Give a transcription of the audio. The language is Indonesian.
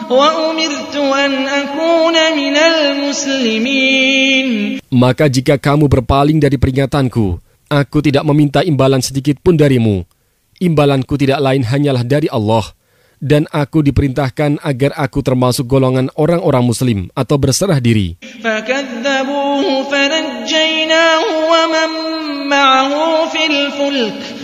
وأمرت أن أكون من المسلمين. Maka jika kamu berpaling dari peringatanku, aku tidak meminta imbalan sedikit pun darimu. Imbalanku tidak lain hanyalah dari Allah. Dan aku diperintahkan agar aku termasuk golongan orang-orang muslim atau berserah diri. فكذبوه فنجيناه ومن معه في الفلك